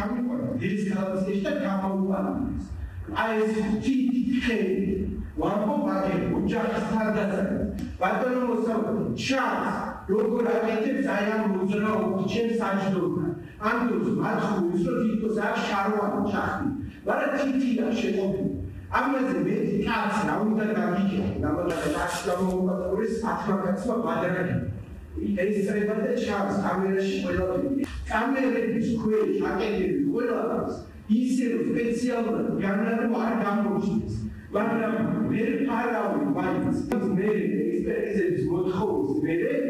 ჩამიყვანა დესკალაციაში და გამაუყარეს. აი ეს თითქელი ვამბობ აგერ ოჯახის თავდასხმას. ბატონო მოსაუბრე ჩანს როგორ აკეთებს აი ამ მოძრაობას ჩემს საჯდომთან. ამ დროს მაცხურის რომ თვითონ აქ შარვანი ჩახდი. მაგრამ თითია შეყოფილი. ამაზე მეტი კაცი რა უნდა გაგიჭირო. დამატებით აქ გამოუყურეს 10 კაცმა ბადრაკი. ეს treba და ჩანს კამერაში ყველაფერი. კამერების ქვეშ აკეთებს ყველაფერს. ისე რომ სპეციალურად განადგურება არ გამოჩნდეს. მაგრამ ვერ ფარავი მაინც მე ექსპერტიზების მოთხოვნის მერე